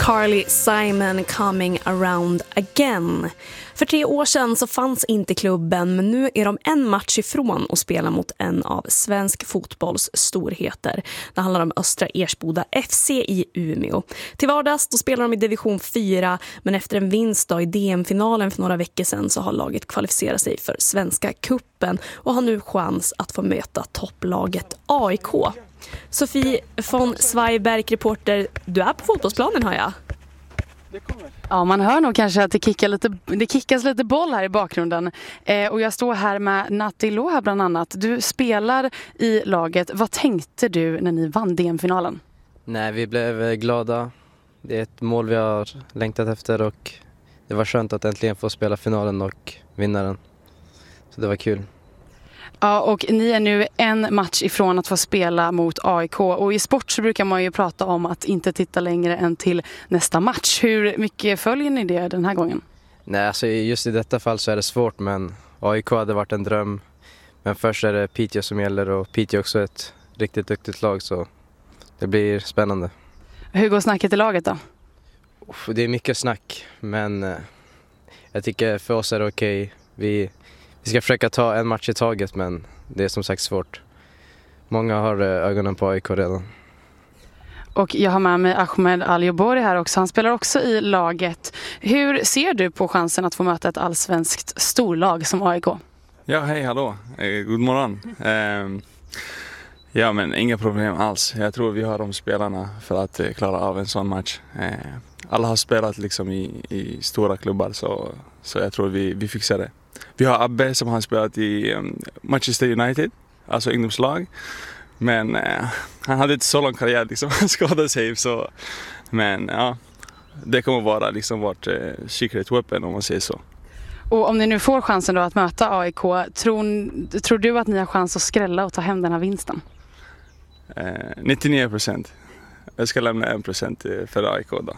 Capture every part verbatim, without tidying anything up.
Carly Simon, Coming Around Again. För tre år sedan så fanns inte klubben, men nu är de en match ifrån att spela mot en av svensk fotbolls storheter. Det handlar om Östra Ersboda F C i Umeå. Till vardags då spelar de i division fyra, men efter en vinst då i D M-finalen för några veckor sedan så har laget kvalificerat sig för Svenska kuppen och har nu chans att få möta topplaget A I K. Sofie von Zweiberg, reporter, du är på fotbollsplanen har jag. Ja, man hör nog kanske att det, kickar lite, det kickas lite boll här i bakgrunden. Eh, och jag står här med Nati Loha bland annat. Du spelar i laget. Vad tänkte du när ni vann D M-finalen? Nej, vi blev glada. Det är ett mål vi har längtat efter och det var skönt att äntligen få spela finalen och vinna den. Så det var kul. Ja, och ni är nu en match ifrån att få spela mot A I K. Och i sport så brukar man ju prata om att inte titta längre än till nästa match. Hur mycket följer ni det den här gången? Nej, alltså just i detta fall så är det svårt, men A I K hade varit en dröm. Men först är det Piteå som gäller och Piteå är också ett riktigt duktigt lag, så det blir spännande. Hur går snacket i laget då? Det är mycket snack, men jag tycker för oss är det okej. Vi... Vi ska försöka ta en match i taget, men det är som sagt svårt. Många har ögonen på A I K redan. Och jag har med mig Ahmed Al-Jobori här också. Han spelar också i laget. Hur ser du på chansen att få möta ett allsvenskt storlag som A I K? Ja, hej, hallå. Eh, god morgon. Eh, ja, men inga problem alls. Jag tror vi har de spelarna för att eh, klara av en sån match. Eh, alla har spelat liksom i, i stora klubbar, så, så jag tror vi, vi fixar det. Vi har Abbe som har spelat i um, Manchester United, alltså ungdomslag. Men uh, han hade inte så lång karriär, liksom. Han skadade sig. Så. Men ja, det kommer vara liksom vårt uh, secret weapon, om man säger så. Och om ni nu får chansen då att möta A I K, tror, tror du att ni har chans att skrälla och ta hem den här vinsten? Uh, nittionio procent. Jag ska lämna en procent för A I K då.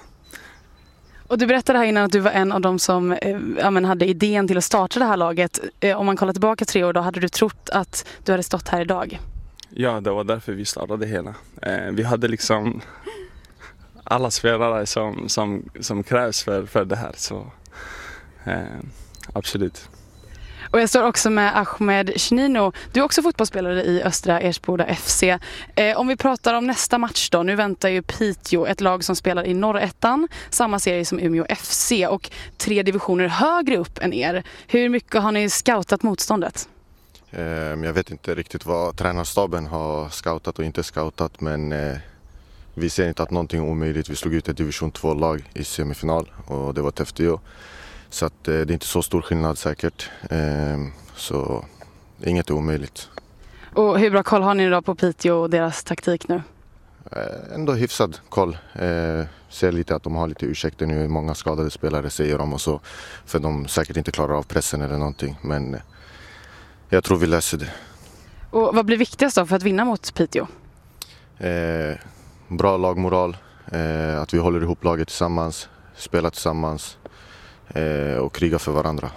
Och du berättade här innan att du var en av dem som eh, ja, men hade idén till att starta det här laget. Eh, om man kollar tillbaka tre år då, hade du trott att du hade stått här idag? Ja, det var därför vi startade hela. Eh, vi hade liksom alla spelare som, som, som krävs för, för det här. Så eh, absolut. Och jag står också med Ahmed Shnino. Du är också fotbollsspelare i Östra Ersboda F C. Eh, om vi pratar om nästa match då. Nu väntar ju Piteå, ett lag som spelar i norrettan. Samma serie som Umeå F C och tre divisioner högre upp än er. Hur mycket har ni scoutat motståndet? Eh, jag vet inte riktigt vad tränarstaben har scoutat och inte scoutat. Men eh, vi ser inte att någonting är omöjligt. Vi slog ut ett division två-lag i semifinal och det var T F T O. Så att, eh, det är inte så stor skillnad säkert. Eh, så inget är omöjligt. Och hur bra koll har ni då på Piteå och deras taktik nu? Eh, ändå hyfsad koll. Eh, ser lite att de har lite ursäkter nu. Många skadade spelare säger de och så. För de säkert inte klarar av pressen eller någonting. Men eh, jag tror vi löser det. Och vad blir viktigast då för att vinna mot Piteå? Eh, bra lagmoral. Eh, att vi håller ihop laget tillsammans. Spelar tillsammans. Och kriga för varandra.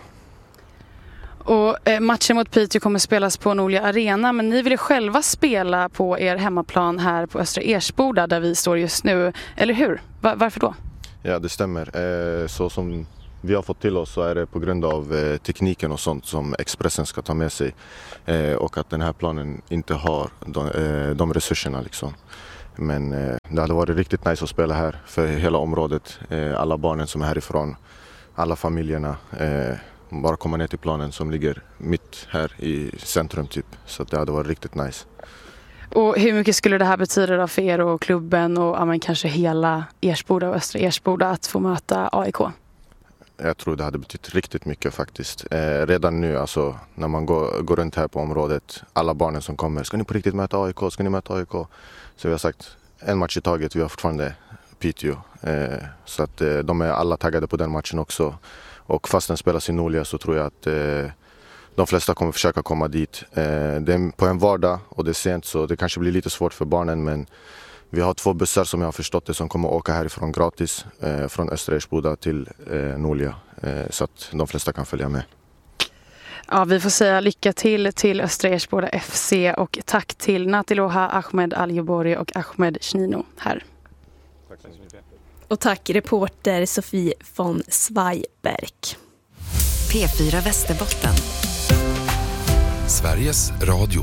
Och eh, matchen mot Piteå kommer spelas på Nolia Arena, men ni vill själva spela på er hemmaplan här på Östra Ersboda där vi står just nu, eller hur? Va- varför då? Ja, det stämmer. Eh, så som vi har fått till oss så är det på grund av eh, tekniken och sånt som Expressen ska ta med sig eh, och att den här planen inte har de, eh, de resurserna liksom. Men eh, det hade varit riktigt nice att spela här för hela området, eh, alla barnen som är härifrån. Alla familjerna, eh, bara komma ner till planen som ligger mitt här i centrum typ. Så det hade varit riktigt nice. Och hur mycket skulle det här betyda då för er och klubben och ja, men kanske hela Ersboda och Östra Ersboda att få möta A I K? Jag tror det hade betytt riktigt mycket faktiskt. Eh, redan nu, alltså, när man går, går runt här på området, alla barnen som kommer, ska ni på riktigt möta A I K? Ska ni möta A I K? Så vi har sagt en match i taget, vi har fortfarande Piteå. Eh, så att eh, de är alla taggade på den matchen också. Och fast den spelas i Nolia så tror jag att eh, de flesta kommer försöka komma dit. Eh, det är på en vardag och det är sent så det kanske blir lite svårt för barnen, men vi har två bussar som jag har förstått det som kommer åka härifrån gratis eh, från Östra Ersboda till eh, Nolia eh, så att de flesta kan följa med. Ja, vi får säga lycka till till Östra Ersboda F C och tack till Nati Loha, Ahmed Al-Jobori och Ahmed Shnino här. Tack så mycket. Och tack reporter Sofie von Zweiberg. P fyra Västerbotten. Sveriges Radio.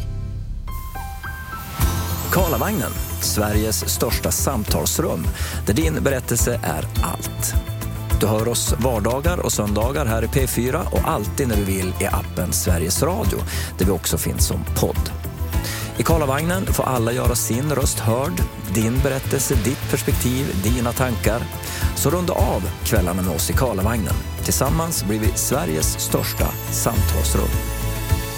Karlavagnen, Sveriges största samtalsrum, där din berättelse är allt. Du hör oss vardagar och söndagar här i P fyra och alltid när du vill i appen Sveriges Radio, där vi också finns som podd. I Karlavagnen får alla göra sin röst hörd, din berättelse, ditt perspektiv, dina tankar. Så runda av kvällarna med oss i Karlavagnen. Tillsammans blir vi Sveriges största samtalsrum.